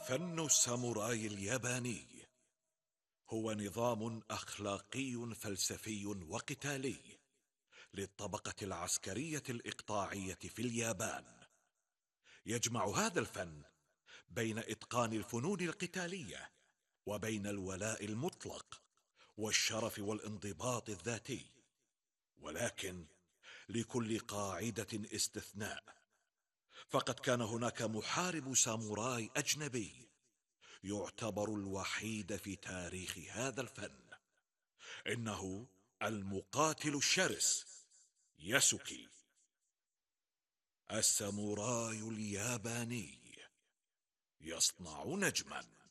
فن الساموراي الياباني هو نظام أخلاقي فلسفي وقتالي للطبقة العسكرية الإقطاعية في اليابان. يجمع هذا الفن بين إتقان الفنون القتالية وبين الولاء المطلق والشرف والانضباط الذاتي، ولكن لكل قاعدة استثناء. فقد كان هناك محارب ساموراي أجنبي يعتبر الوحيد في تاريخ هذا الفن، إنه المقاتل الشرس ياسوكي. الساموراي الياباني يصنع نجما.